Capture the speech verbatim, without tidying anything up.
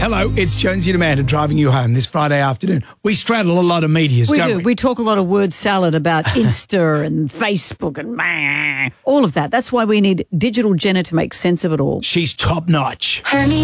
Hello, it's Jonesy and Amanda driving you home this Friday afternoon. We straddle a lot of medias, We don't do. we? We talk a lot of word salad about Insta and Facebook and all of that. That's why we need Digital Jenna to make sense of it all. She's top notch. Honey.